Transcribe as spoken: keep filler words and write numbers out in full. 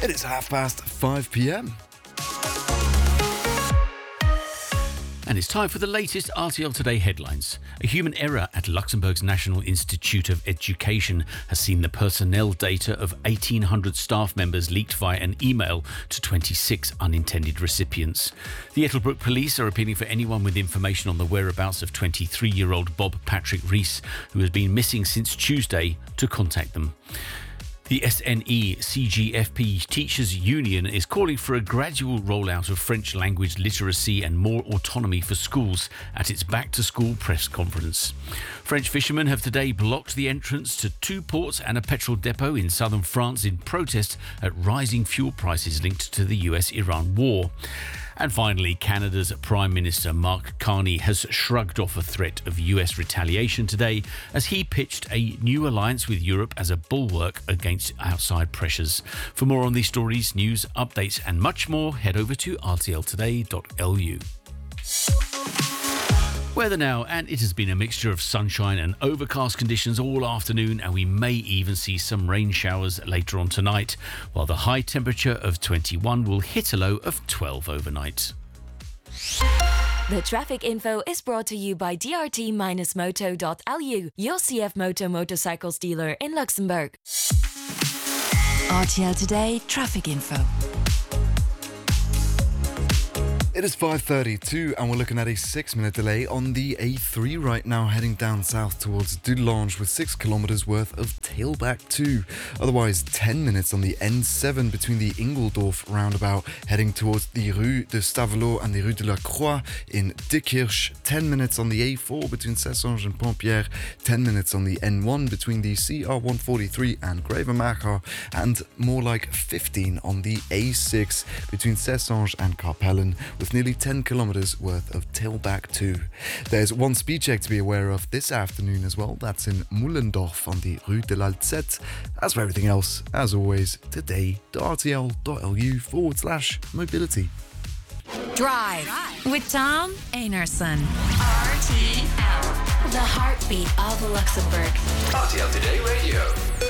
It is half past five p.m. And it's time for the latest R T L Today headlines. A human error at Luxembourg's National Institute of Education has seen the personnel data of eighteen hundred staff members leaked via an email to twenty-six unintended recipients. The Ettelbruck police are appealing for anyone with information on the whereabouts of twenty-three-year-old Bob Patrick Rees, who has been missing since Tuesday, to contact them. The S N E C G F P Teachers Union is calling for a gradual rollout of French language literacy and more autonomy for schools at its back-to-school press conference. French fishermen have today blocked the entrance to two ports and a petrol depot in southern France in protest at rising fuel prices linked to the U S-Iran war. And finally, Canada's Prime Minister Mark Carney has shrugged off a threat of U S retaliation today as he pitched a new alliance with Europe as a bulwark against outside pressures. For more on these stories, news, updates and much more, head over to r t l today dot l u. Weather now, and it has been a mixture of sunshine and overcast conditions all afternoon, and we may even see some rain showers later on tonight, while the high temperature of twenty-one will hit a low of twelve overnight. The traffic info is brought to you by d r t dash moto dot l u, your C F Moto motorcycles dealer in Luxembourg. R T L Today traffic info. It is five thirty-two and we're looking at a six-minute delay on the A three right now, heading down south towards Dudelange with six kilometres worth of tailback two. Otherwise, ten minutes on the N seven between the Ingeldorf roundabout, heading towards the Rue de Stavelot and the Rue de la Croix in Dickirch. ten minutes on the A four between Cessange and Pompierre. ten minutes on the N one between the C R one forty-three and Grevenmacher. And more like fifteen on the A six between Cessange and Karpellen, with nearly ten kilometres worth of tailback two. There's one speed check to be aware of this afternoon as well. That's in Mullendorf on the Rue de l'Alzette. As for everything else, as always, today dot r t l dot l u forward slash mobility. Drive with Tom Einarson. R T L, the heartbeat of Luxembourg. R T L Today Radio.